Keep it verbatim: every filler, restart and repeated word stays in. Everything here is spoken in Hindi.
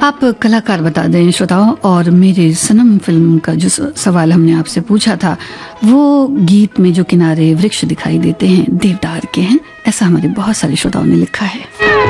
आप कलाकार बता दें श्रोताओं, और मेरे सनम फिल्म का जो सवाल हमने आपसे पूछा था, वो गीत में जो किनारे वृक्ष दिखाई देते हैं देवदार के हैं, ऐसा हमारे बहुत सारे श्रोताओं ने लिखा है।